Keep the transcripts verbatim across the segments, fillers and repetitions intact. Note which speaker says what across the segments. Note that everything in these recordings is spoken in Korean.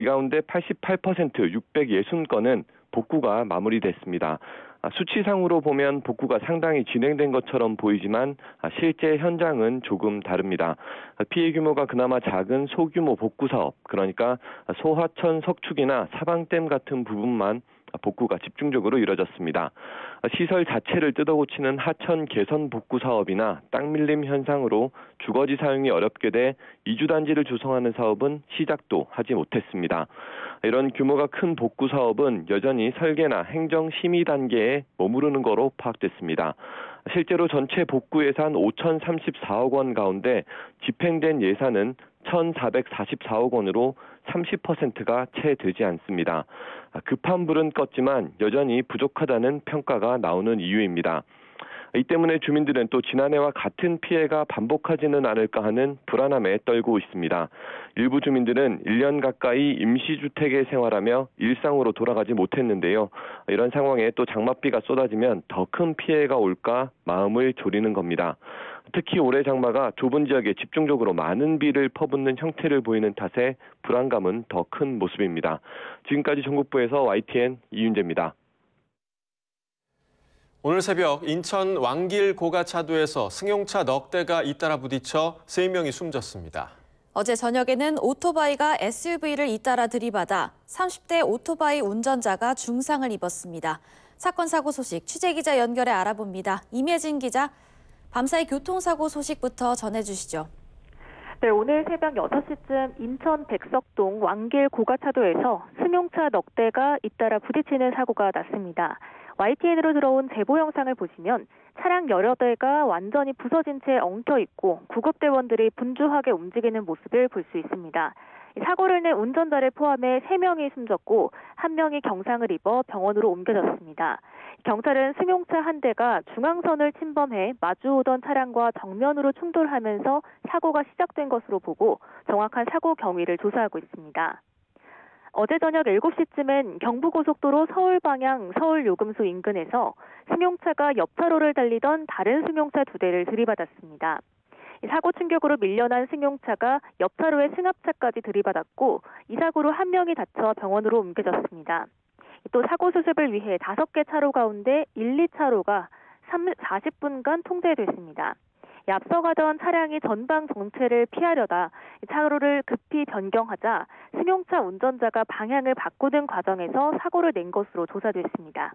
Speaker 1: 이 가운데 팔십팔 퍼센트 육백육십 건은 복구가 마무리됐습니다. 수치상으로 보면 복구가 상당히 진행된 것처럼 보이지만 실제 현장은 조금 다릅니다. 피해 규모가 그나마 작은 소규모 복구 사업, 그러니까 소하천 석축이나 사방댐 같은 부분만 복구가 집중적으로 이뤄졌습니다. 시설 자체를 뜯어고치는 하천 개선 복구 사업이나 땅 밀림 현상으로 주거지 사용이 어렵게 돼 이주단지를 조성하는 사업은 시작도 하지 못했습니다. 이런 규모가 큰 복구 사업은 여전히 설계나 행정 심의 단계에 머무르는 거로 파악됐습니다. 실제로 전체 복구 예산 오천삼십사억 원 가운데 집행된 예산은 천사백사십사억 원으로 삼십 퍼센트가 채 되지 않습니다. 급한 불은 껐지만 여전히 부족하다는 평가가 나오는 이유입니다. 이 때문에 주민들은 또 지난해와 같은 피해가 반복하지는 않을까 하는 불안함에 떨고 있습니다. 일부 주민들은 일 년 가까이 임시주택에 생활하며 일상으로 돌아가지 못했는데요. 이런 상황에 또 장맛비가 쏟아지면 더 큰 피해가 올까 마음을 졸이는 겁니다. 특히 올해 장마가 좁은 지역에 집중적으로 많은 비를 퍼붓는 형태를 보이는 탓에 불안감은 더 큰 모습입니다. 지금까지 전국부에서 와이티엔 이윤재입니다.
Speaker 2: 오늘 새벽 인천 왕길 고가차도에서 승용차 넉 대가 잇따라 부딪혀 세 명이 숨졌습니다.
Speaker 3: 어제 저녁에는 오토바이가 에스유브이를 잇따라 들이받아 삼십 대 오토바이 운전자가 중상을 입었습니다. 사건 사고 소식 취재기자 연결해 알아봅니다. 임혜진 기자, 밤사이 교통사고 소식부터 전해주시죠.
Speaker 4: 네, 오늘 새벽 여섯 시쯤 인천 백석동 왕길 고가차도에서 승용차 넉 대가 잇따라 부딪히는 사고가 났습니다. 와이티엔으로 들어온 제보 영상을 보시면 차량 여러 대가 완전히 부서진 채 엉켜 있고 구급대원들이 분주하게 움직이는 모습을 볼 수 있습니다. 사고를 낸 운전자를 포함해 세 명이 숨졌고 한 명이 경상을 입어 병원으로 옮겨졌습니다. 경찰은 승용차 한 대가 중앙선을 침범해 마주오던 차량과 정면으로 충돌하면서 사고가 시작된 것으로 보고 정확한 사고 경위를 조사하고 있습니다. 어제 저녁 일곱 시쯤엔 경부고속도로 서울 방향 서울요금소 인근에서 승용차가 옆 차로를 달리던 다른 승용차 두 대를 들이받았습니다. 사고 충격으로 밀려난 승용차가 옆 차로의 승합차까지 들이받았고 이 사고로 한 명이 다쳐 병원으로 옮겨졌습니다. 또 사고 수습을 위해 다섯 개 차로 가운데 일, 이 차로가 사십 분간 통제됐습니다. 앞서가던 차량이 전방 정체를 피하려다 차로를 급히 변경하자 승용차 운전자가 방향을 바꾸는 과정에서 사고를 낸 것으로 조사됐습니다.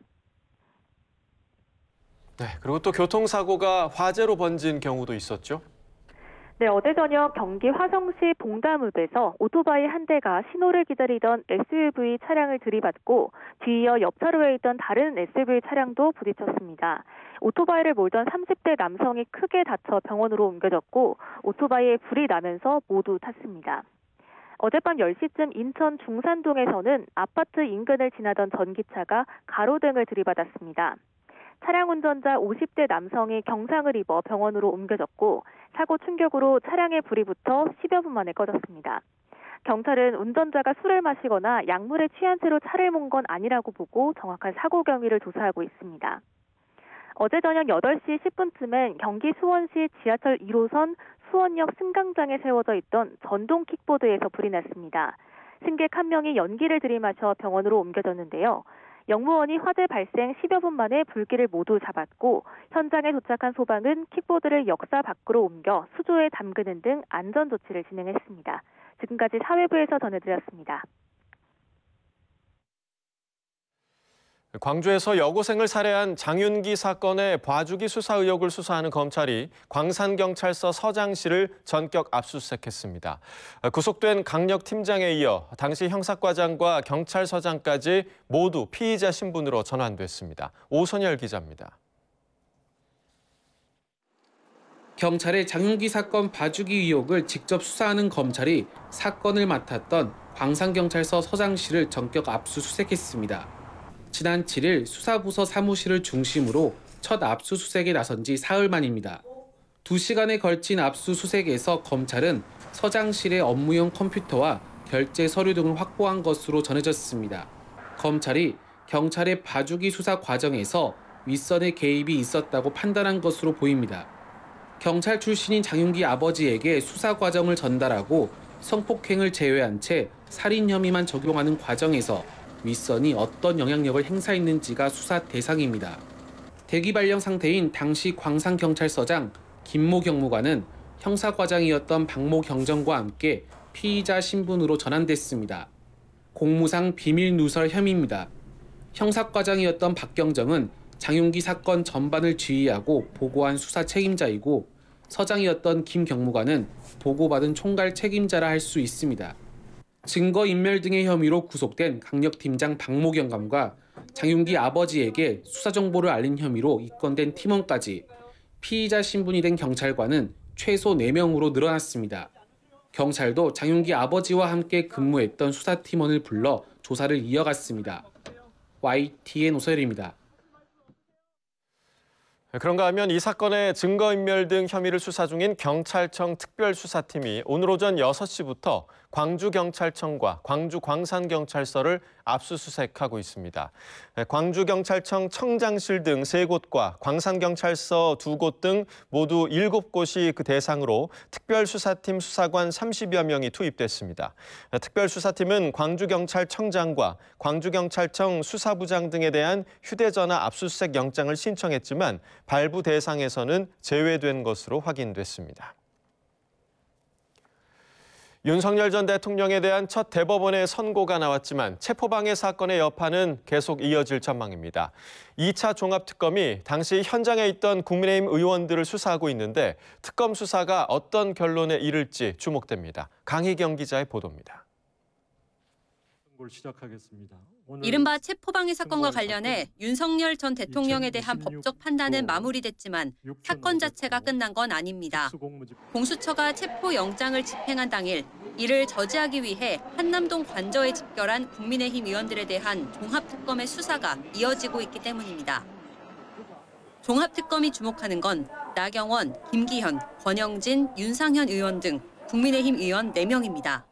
Speaker 2: 네, 그리고 또 교통사고가 화재로 번진 경우도 있었죠?
Speaker 4: 네, 어제 저녁 경기 화성시 봉담읍에서 오토바이 한 대가 신호를 기다리던 에스유브이 차량을 들이받고 뒤이어 옆 차로에 있던 다른 에스유브이 차량도 부딪혔습니다. 오토바이를 몰던 삼십 대 남성이 크게 다쳐 병원으로 옮겨졌고 오토바이에 불이 나면서 모두 탔습니다. 어젯밤 열 시쯤 인천 중산동에서는 아파트 인근을 지나던 전기차가 가로등을 들이받았습니다. 차량 운전자 오십 대 남성이 경상을 입어 병원으로 옮겨졌고 사고 충격으로 차량에 불이 붙어 십여 분 만에 꺼졌습니다. 경찰은 운전자가 술을 마시거나 약물에 취한 채로 차를 몬 건 아니라고 보고 정확한 사고 경위를 조사하고 있습니다. 어제 저녁 여덟 시 십 분쯤엔 경기 수원시 지하철 일 호선 수원역 승강장에 세워져 있던 전동 킥보드에서 불이 났습니다. 승객 한 명이 연기를 들이마셔 병원으로 옮겨졌는데요. 영무원이 화재 발생 십여 분 만에 불길을 모두 잡았고 현장에 도착한 소방은 킥보드를 역사 밖으로 옮겨 수조에 담그는 등 안전 조치를 진행했습니다. 지금까지 사회부에서 전해드렸습니다.
Speaker 2: 광주에서 여고생을 살해한 장윤기 사건의 봐주기 수사 의혹을 수사하는 검찰이 광산경찰서 서장실을 전격 압수수색했습니다. 구속된 강력팀장에 이어 당시 형사과장과 경찰서장까지 모두 피의자 신분으로 전환됐습니다. 오선열 기자입니다.
Speaker 5: 경찰의 장윤기 사건 봐주기 의혹을 직접 수사하는 검찰이 사건을 맡았던 광산경찰서 서장실을 전격 압수수색했습니다. 지난 칠 일 수사부서 사무실을 중심으로 첫 압수수색에 나선 지 사흘 만입니다. 두 시간에 걸친 압수수색에서 검찰은 서장실의 업무용 컴퓨터와 결제 서류 등을 확보한 것으로 전해졌습니다. 검찰이 경찰의 봐주기 수사 과정에서 윗선의 개입이 있었다고 판단한 것으로 보입니다. 경찰 출신인 장윤기 아버지에게 수사 과정을 전달하고 성폭행을 제외한 채 살인 혐의만 적용하는 과정에서 윗선이 어떤 영향력을 행사했는지가 수사 대상입니다. 대기 발령 상태인 당시 광산경찰서장 김모 경무관은 형사과장이었던 박모 경정과 함께 피의자 신분으로 전환됐습니다. 공무상 비밀 누설 혐의입니다. 형사과장이었던 박 경정은 장윤기 사건 전반을 지휘하고 보고한 수사 책임자이고 서장이었던 김 경무관은 보고받은 총괄 책임자라 할 수 있습니다. 증거인멸 등의 혐의로 구속된 강력팀장 박모 경감과 장윤기 아버지에게 수사 정보를 알린 혐의로 입건된 팀원까지 피의자 신분이 된 경찰관은 최소 네 명으로 늘어났습니다. 경찰도 장윤기 아버지와 함께 근무했던 수사팀원을 불러 조사를 이어갔습니다. 와이티엔 오서열입니다.
Speaker 2: 그런가 하면 이 사건의 증거인멸 등 혐의를 수사 중인 경찰청 특별수사팀이 오늘 오전 여섯 시부터 광주경찰청과 광주광산경찰서를 압수수색하고 있습니다. 광주경찰청 청장실 등 세 곳과 광산경찰서 두 곳 등 모두 일곱 곳이 그 대상으로 특별수사팀 수사관 삼십여 명이 투입됐습니다. 특별수사팀은 광주경찰청장과 광주경찰청 수사부장 등에 대한 휴대전화 압수수색 영장을 신청했지만 발부 대상에서는 제외된 것으로 확인됐습니다. 윤석열 전 대통령에 대한 첫 대법원의 선고가 나왔지만 체포방해 사건의 여파는 계속 이어질 전망입니다. 이 차 종합특검이 당시 현장에 있던 국민의힘 의원들을 수사하고 있는데 특검 수사가 어떤 결론에 이를지 주목됩니다. 강희경 기자의 보도입니다.
Speaker 6: 시작하겠습니다.
Speaker 7: 이른바 체포방해 사건과 관련해 윤석열 전 대통령에 대한 법적 판단은 마무리됐지만 사건 자체가 끝난 건 아닙니다. 공수처가 체포영장을 집행한 당일 이를 저지하기 위해 한남동 관저에 집결한 국민의힘 의원들에 대한 종합특검의 수사가 이어지고 있기 때문입니다. 종합특검이 주목하는 건 나경원, 김기현, 권영진, 윤상현 의원 등 국민의힘 의원 네 명입니다.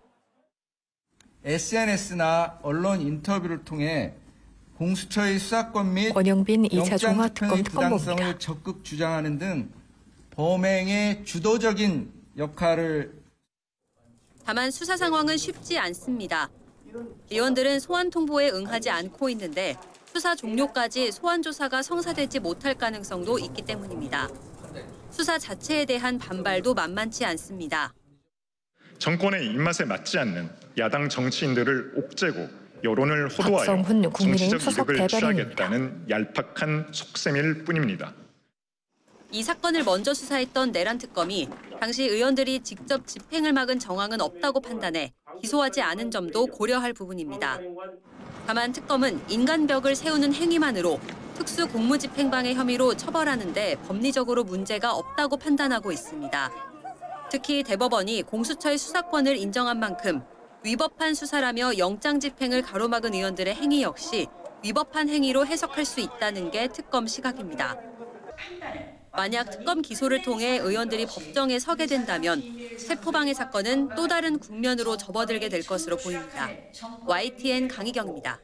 Speaker 8: 에스엔에스나 언론 인터뷰를 통해 공수처의 수사권 및
Speaker 9: 권영빈 이 차
Speaker 8: 영장
Speaker 9: 종합특검
Speaker 8: 집행의
Speaker 9: 특검보입니다.
Speaker 8: 부당성을 적극 주장하는 등 범행의 주도적인 역할을.
Speaker 7: 다만 수사 상황은 쉽지 않습니다. 의원들은 소환 통보에 응하지 않고 있는데 수사 종료까지 소환 조사가 성사되지 못할 가능성도 있기 때문입니다. 수사 자체에 대한 반발도 만만치 않습니다.
Speaker 10: 정권의 입맛에 맞지 않는 야당 정치인들을 옥죄고 여론을 호도하여
Speaker 9: 박성훈 국민의힘
Speaker 10: 정치적
Speaker 9: 수석
Speaker 10: 이득을
Speaker 9: 대변인입니다.
Speaker 10: 취하겠다는 얄팍한 속셈일 뿐입니다.
Speaker 7: 이 사건을 먼저 수사했던 내란 특검이 당시 의원들이 직접 집행을 막은 정황은 없다고 판단해 기소하지 않은 점도 고려할 부분입니다. 다만 특검은 인간벽을 세우는 행위만으로 특수 공무집행방해 혐의로 처벌하는 데 법리적으로 문제가 없다고 판단하고 있습니다. 특히 대법원이 공수처의 수사권을 인정한 만큼 위법한 수사라며 영장 집행을 가로막은 의원들의 행위 역시 위법한 행위로 해석할 수 있다는 게 특검 시각입니다. 만약 특검 기소를 통해 의원들이 법정에 서게 된다면 체포방해 사건은 또 다른 국면으로 접어들게 될 것으로 보입니다. 와이티엔 강희경입니다.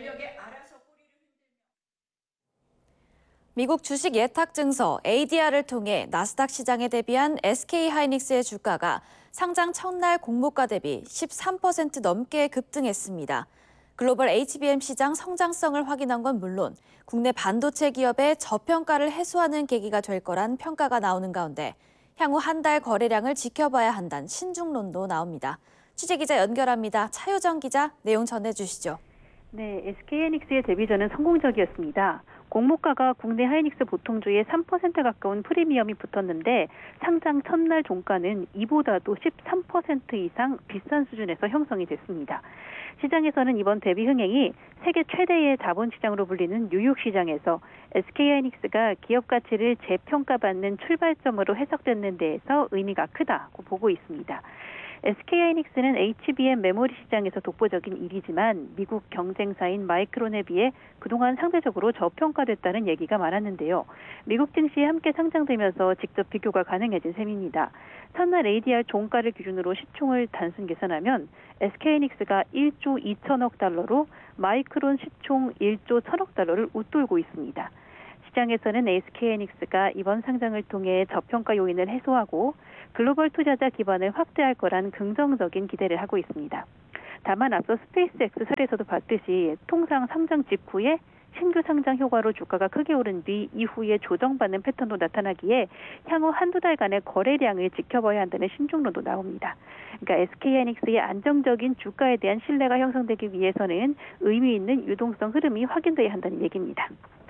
Speaker 3: 미국 주식 예탁 증서 에이디알을 통해 나스닥 시장에 대비한 에스케이하이닉스의 주가가 상장 첫날 공모가 대비 십삼 퍼센트 넘게 급등했습니다. 글로벌 에이치비엠 시장 성장성을 확인한 건 물론 국내 반도체 기업의 저평가를 해소하는 계기가 될 거란 평가가 나오는 가운데 향후 한 달 거래량을 지켜봐야 한다는 신중론도 나옵니다. 취재기자 연결합니다. 차효정 기자, 내용 전해주시죠.
Speaker 4: 네, 에스케이하이닉스의 데뷔전은 성공적이었습니다. 공모가가 국내 하이닉스 보통주의 삼 퍼센트 가까운 프리미엄이 붙었는데 상장 첫날 종가는 이보다도 십삼 퍼센트 이상 비싼 수준에서 형성이 됐습니다. 시장에서는 이번 데뷔 흥행이 세계 최대의 자본시장으로 불리는 뉴욕 시장에서 에스케이하이닉스가 기업 가치를 재평가받는 출발점으로 해석되는 데에서 의미가 크다고 보고 있습니다. 에스케이하이닉스는 에이치비엠 메모리 시장에서 독보적인 일 위지만 미국 경쟁사인 마이크론에 비해 그동안 상대적으로 저평가됐다는 얘기가 많았는데요. 미국 증시에 함께 상장되면서 직접 비교가 가능해진 셈입니다. 첫날 에이디알 종가를 기준으로 시총을 단순 계산하면 에스케이하이닉스가 일조 이천억 달러로 마이크론 시총 일조 천억 달러를 웃돌고 있습니다. 시장에서는 에스케이하이닉스가 이번 상장을 통해 저평가 요인을 해소하고 글로벌 투자자 기반을 확대할 거란 긍정적인 기대를 하고 있습니다. 다만 앞서 스페이스X 사례에서도 봤듯이 통상 상장 직후에 신규 상장 효과로 주가가 크게 오른 뒤 이후에 조정받는 패턴도 나타나기에 향후 한두 달간의 거래량을 지켜봐야 한다는 신중론도 나옵니다. 그러니까 에스케이하이닉스의 안정적인 주가에 대한 신뢰가 형성되기 위해서는 의미 있는 유동성 흐름이 확인돼야 한다는 얘기입니다.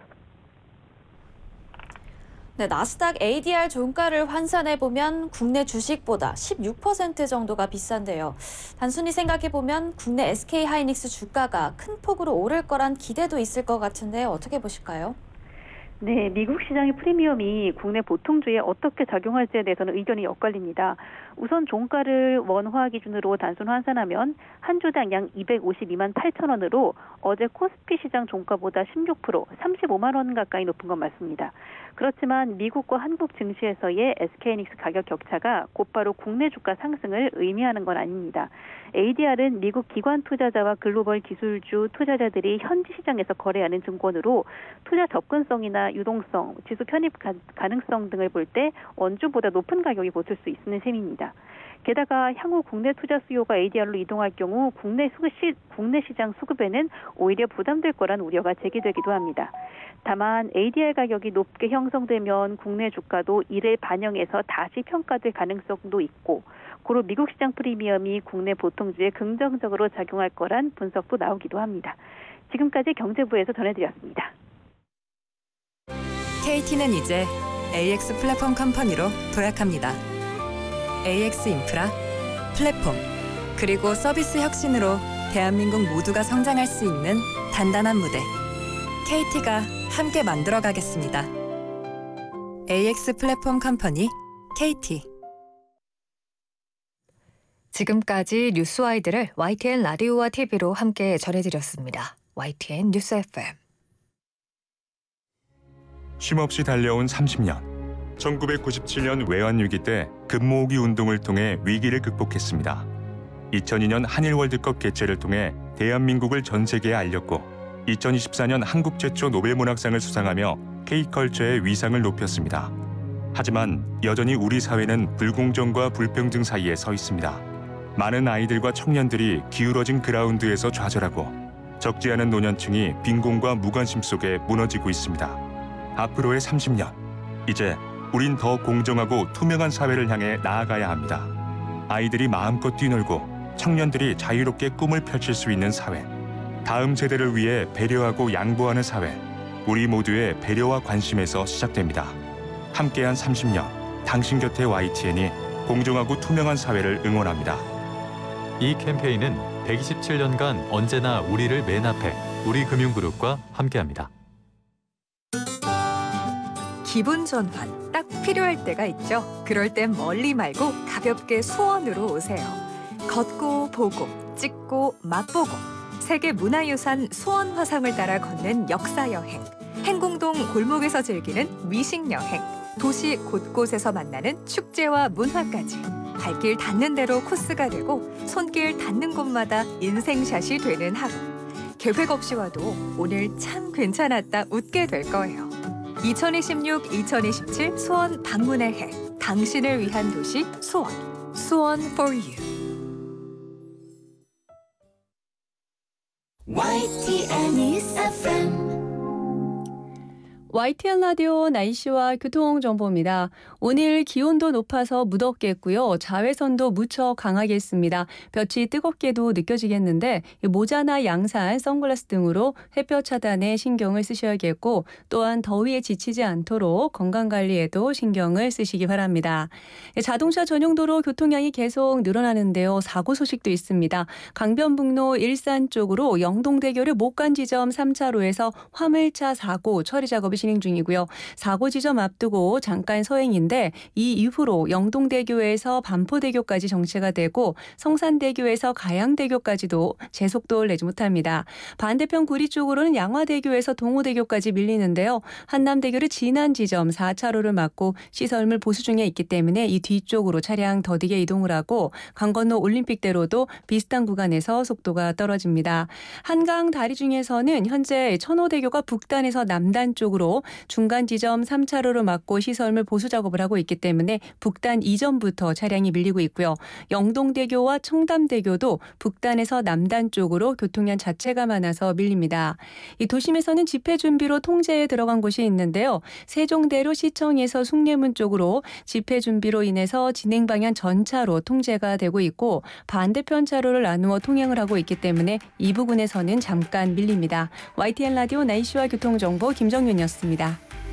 Speaker 3: 네, 나스닥 에이디알 종가를 환산해보면 국내 주식보다 십육 퍼센트 정도가 비싼데요. 단순히 생각해보면 국내 에스케이하이닉스 주가가 큰 폭으로 오를 거란 기대도 있을 것 같은데 어떻게 보실까요?
Speaker 4: 네, 미국 시장의 프리미엄이 국내 보통주에 어떻게 작용할지에 대해서는 의견이 엇갈립니다. 우선 종가를 원화 기준으로 단순 환산하면 한 주당 약 이백오십이만 팔천 원으로 어제 코스피 시장 종가보다 십육 퍼센트, 삼십오만 원 가까이 높은 건 맞습니다. 그렇지만 미국과 한국 증시에서의 에스케이하이닉스 가격 격차가 곧바로 국내 주가 상승을 의미하는 건 아닙니다. 에이디알은 미국 기관 투자자와 글로벌 기술주 투자자들이 현지 시장에서 거래하는 증권으로 투자 접근성이나 유동성, 지수 편입 가능성 등을 볼 때 원주보다 높은 가격이 붙을 수 있는 셈입니다. 게다가 향후 국내 투자 수요가 에이디알로 이동할 경우 국내, 시, 국내 시장 수급에는 오히려 부담될 거란 우려가 제기되기도 합니다. 다만 에이디알 가격이 높게 형성되면 국내 주가도 이를 반영해서 다시 평가될 가능성도 있고 고로 미국 시장 프리미엄이 국내 보통주에 긍정적으로 작용할 거란 분석도 나오기도 합니다. 지금까지 경제부에서 전해드렸습니다.
Speaker 6: 케이티는 이제 에이엑스 플랫폼 컴퍼니로 도약합니다. 에이엑스 인프라, 플랫폼, 그리고 서비스 혁신으로 대한민국 모두가 성장할 수 있는 단단한 무대. 케이티가 함께 만들어가겠습니다. 에이엑스 플랫폼 컴퍼니 케이티. 지금까지 뉴스와이드를 와이티엔 라디오와 티비로 함께 전해드렸습니다. 와이티엔 뉴스 에프엠.
Speaker 9: 쉼없이 달려온 삼십 년. 천구백구십칠 년 외환위기 때 금모으기 운동을 통해 위기를 극복했습니다. 이천이 년 한일 월드컵 개최를 통해 대한민국을 전 세계에 알렸고 이천이십사 년 한국 최초 노벨문학상을 수상하며 K컬처의 위상을 높였습니다. 하지만 여전히 우리 사회는 불공정과 불평등 사이에 서 있습니다. 많은 아이들과 청년들이 기울어진 그라운드에서 좌절하고 적지 않은 노년층이 빈곤과 무관심 속에 무너지고 있습니다. 앞으로의 삼십 년, 이제 우린 더 공정하고 투명한 사회를 향해 나아가야 합니다. 아이들이 마음껏 뛰놀고 청년들이 자유롭게 꿈을 펼칠 수 있는 사회. 다음 세대를 위해 배려하고 양보하는 사회. 우리 모두의 배려와 관심에서 시작됩니다. 함께한 삼십 년, 당신 곁에 와이티엔이 공정하고 투명한 사회를 응원합니다.
Speaker 11: 이 캠페인은 백이십칠 년간 언제나 우리를 맨 앞에 우리금융그룹과 함께합니다.
Speaker 6: 기분 전환 딱 필요할 때가 있죠. 그럴 땐 멀리 말고 가볍게 수원으로 오세요. 걷고 보고 찍고 맛보고 세계 문화유산 수원 화성을 따라 걷는 역사 여행, 행궁동 골목에서 즐기는 미식 여행, 도시 곳곳에서 만나는 축제와 문화까지 발길 닿는 대로 코스가 되고 손길 닿는 곳마다 인생샷이 되는 하루. 계획 없이 와도 오늘 참 괜찮았다 웃게 될 거예요. 이천이십육 이천이십칠 수원 방문의 해. 당신을 위한 도시 수원. 수원 for you.
Speaker 12: 와이티엔 News 에프엠.
Speaker 13: 와이티엔 라디오 날씨와 교통정보입니다. 오늘 기온도 높아서 무덥겠고요. 자외선도 무척 강하겠습니다. 볕이 뜨겁게도 느껴지겠는데 모자나 양산, 선글라스 등으로 햇볕 차단에 신경을 쓰셔야겠고 또한 더위에 지치지 않도록 건강관리에도 신경을 쓰시기 바랍니다. 자동차 전용도로 교통량이 계속 늘어나는데요. 사고 소식도 있습니다. 강변북로 일산 쪽으로 영동대교를 못 간 지점 삼 차로에서 화물차 사고 처리 작업이 진행 중이고요. 사고 지점 앞두고 잠깐 서행인데 이 이후로 영동대교에서 반포대교까지 정체가 되고 성산대교에서 가양대교까지도 제속도를 내지 못합니다. 반대편 구리 쪽으로는 양화대교에서 동호대교까지 밀리는데요. 한남대교를 지난 지점 사 차로를 막고 시설물 보수 중에 있기 때문에 이 뒤쪽으로 차량 더디게 이동을 하고 강건로 올림픽대로도 비슷한 구간에서 속도가 떨어집니다. 한강 다리 중에서는 현재 천호대교가 북단에서 남단 쪽으로 있고 중간 지점 삼 차로를 막고 시설물 보수 작업을 하고 있기 때문에 북단 이전부터 차량이 밀리고 있고요. 영동대교와 청담대교도 북단에서 남단 쪽으로 교통량 자체가 많아서 밀립니다. 이 도심에서는 집회 준비로 통제에 들어간 곳이 있는데요. 세종대로 시청에서 숭례문 쪽으로 집회 준비로 인해서 진행 방향 전차로 통제가 되고 있고 반대편 차로를 나누어 통행을 하고 있기 때문에 이 부근에서는 잠깐 밀립니다. 와이티엔 라디오 날씨와 교통정보 김정윤이었습니다.